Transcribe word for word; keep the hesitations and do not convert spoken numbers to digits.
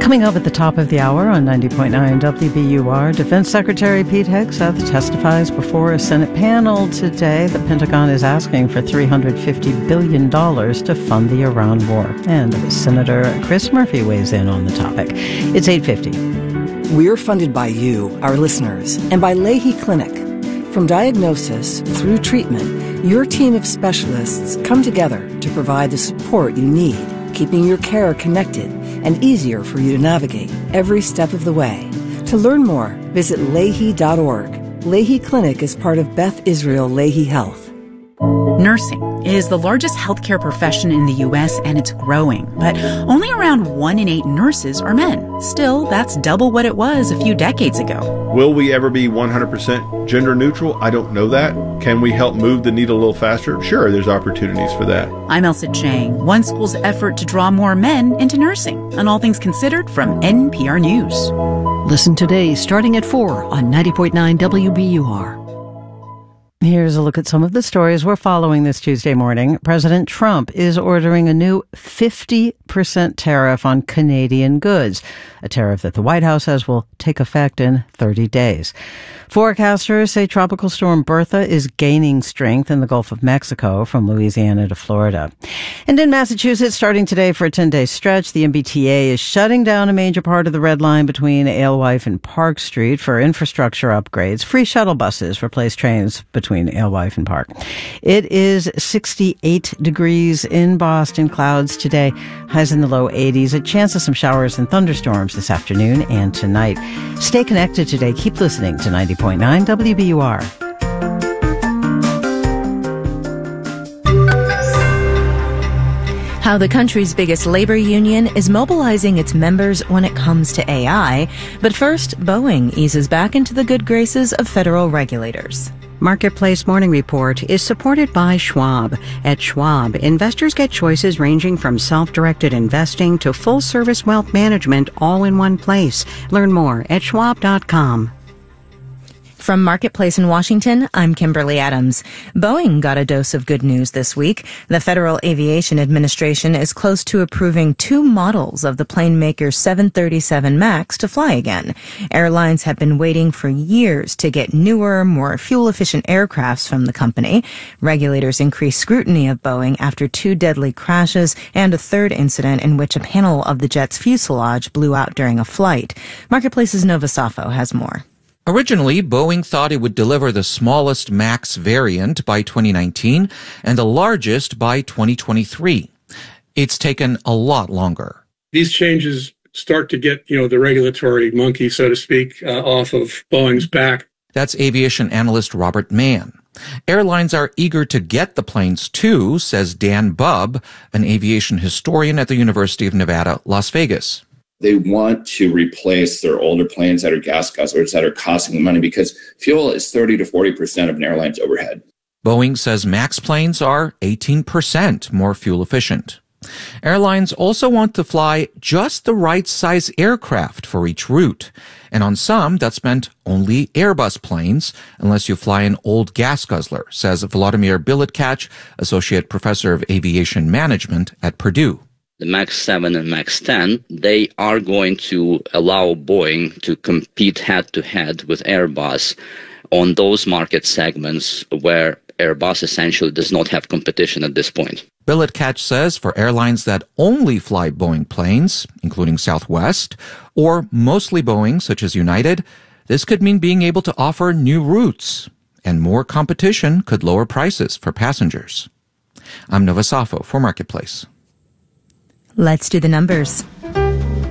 Coming up at the top of the hour on ninety point nine W B U R, Defense Secretary Pete Hegseth testifies before a Senate panel today. The Pentagon is asking for three hundred fifty billion dollars to fund the Iran war. And Senator Chris Murphy weighs in on the topic. It's eight fifty. We're funded by you, our listeners, and by Leahy Clinic. From diagnosis through treatment, your team of specialists come together to provide the support you need, keeping your care connected and easier for you to navigate every step of the way. To learn more, visit leahy dot org. Leahy Clinic is part of Beth Israel Leahy Health. Nursing is the largest healthcare profession in the U S and it's growing, but only around one in eight nurses are men. Still, that's double what it was a few decades ago. Will we ever be one hundred percent gender neutral? I don't know that. Can we help move the needle a little faster? Sure, there's opportunities for that. I'm Elsa Chang. One school's effort to draw more men into nursing. On All Things Considered from N P R News. Listen today starting at four on ninety point nine W B U R. Here's a look at some of the stories we're following this Tuesday morning. President Trump is ordering a new fifty percent tariff on Canadian goods, a tariff that the White House says will take effect in thirty days. Forecasters say Tropical Storm Bertha is gaining strength in the Gulf of Mexico from Louisiana to Florida. And in Massachusetts, starting today for a ten-day stretch, the M B T A is shutting down a major part of the Red Line between Alewife and Park Street for infrastructure upgrades. Free shuttle buses replace trains between Alewife and Park. It is sixty-eight degrees in Boston. Clouds today, highs in the low eighties. A chance of some showers and thunderstorms this afternoon and tonight. Stay connected today. Keep listening to ninety point nine W B U R. How the country's biggest labor union is mobilizing its members when it comes to A I. But first, Boeing eases back into the good graces of federal regulators. Marketplace Morning Report is supported by Schwab. At Schwab, investors get choices ranging from self-directed investing to full-service wealth management all in one place. Learn more at schwab dot com. From Marketplace in Washington, I'm Kimberly Adams. Boeing got a dose of good news this week. The Federal Aviation Administration is close to approving two models of the plane maker's seven thirty-seven MAX to fly again. Airlines have been waiting for years to get newer, more fuel-efficient aircrafts from the company. Regulators increased scrutiny of Boeing after two deadly crashes and a third incident in which a panel of the jet's fuselage blew out during a flight. Marketplace's Nova Safo has more. Originally, Boeing thought it would deliver the smallest MAX variant by twenty nineteen and the largest by twenty twenty-three. It's taken a lot longer. These changes start to get, you know, the regulatory monkey, so to speak, uh, off of Boeing's back. That's aviation analyst Robert Mann. Airlines are eager to get the planes too, says Dan Bubb, an aviation historian at the University of Nevada, Las Vegas. They want to replace their older planes that are gas guzzlers that are costing them money because fuel is thirty to forty percent of an airline's overhead. Boeing says MAX planes are eighteen percent more fuel efficient. Airlines also want to fly just the right size aircraft for each route. And on some, that's meant only Airbus planes, unless you fly an old gas guzzler, says Vladimir Bilotkach, associate professor of aviation management at Purdue. The MAX seven and MAX ten, they are going to allow Boeing to compete head-to-head with Airbus on those market segments where Airbus essentially does not have competition at this point. Bilotkach says for airlines that only fly Boeing planes, including Southwest, or mostly Boeing, such as United, this could mean being able to offer new routes, and more competition could lower prices for passengers. I'm Nova Safo for Marketplace. Let's do the numbers.